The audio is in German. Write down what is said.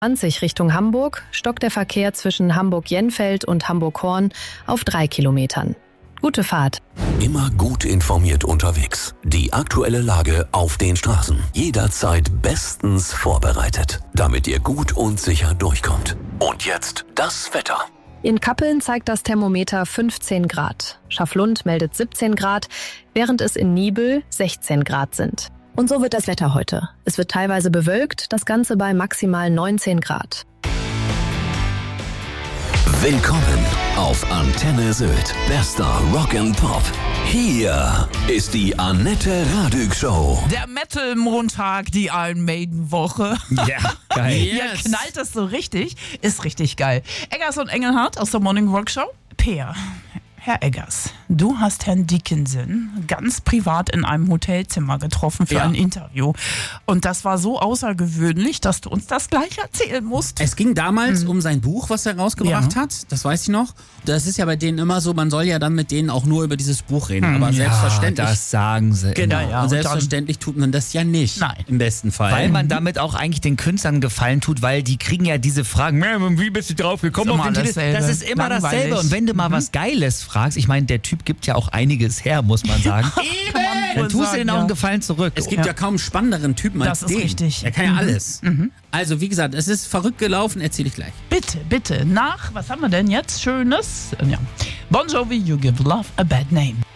20 Richtung Hamburg stockt der Verkehr zwischen Hamburg-Jenfeld und Hamburg-Horn auf 3 Kilometern. Gute Fahrt. Immer gut informiert unterwegs. Die aktuelle Lage auf den Straßen. Jederzeit bestens vorbereitet, damit ihr gut und sicher durchkommt. Und jetzt das Wetter. In Kappeln zeigt das Thermometer 15 Grad. Schafflund meldet 17 Grad, während es in Niebüll 16 Grad sind. Und so wird das Wetter heute. Es wird teilweise bewölkt, das Ganze bei maximal 19 Grad. Willkommen auf Antenne Sylt. Bester Rock and Pop. Hier ist die Annette Radig Show. Der Metal-Montag, die Iron Maiden-Woche. Ja, geil. Hier knallt es so richtig. Ist richtig geil. Eggers und Engelhardt aus der Morning Rock Show. Peer. Herr Eggers, du hast Herrn Dickinson ganz privat in einem Hotelzimmer getroffen für ein Interview. Und das war so außergewöhnlich, dass du uns das gleich erzählen musst. Es ging damals um sein Buch, was er rausgebracht hat. Das weiß ich noch. Das ist ja bei denen immer so, man soll ja dann mit denen auch nur über dieses Buch reden. Aber selbstverständlich. Das sagen sie. Genau, immer. ja. Und selbstverständlich tut man das ja nicht. Nein. Im besten Fall. Weil man damit auch eigentlich den Künstlern Gefallen tut, weil die kriegen ja diese Fragen, wie bist du drauf gekommen? Ist immer auf den Titel? dasselbe. Das ist immer Langweilig. dasselbe. Und wenn du mal was Geiles fragst, ich meine, der Typ gibt ja auch einiges her, muss man sagen. Dann tust du denen auch einen Gefallen zurück. Es gibt ja kaum spannenderen Typen als Das ist den. richtig. Er kann ja alles. Also wie gesagt, es ist verrückt gelaufen, erzähle ich gleich. Bitte, nach, was haben wir denn jetzt Schönes? Ja. Bon Jovi, You Give Love a Bad Name.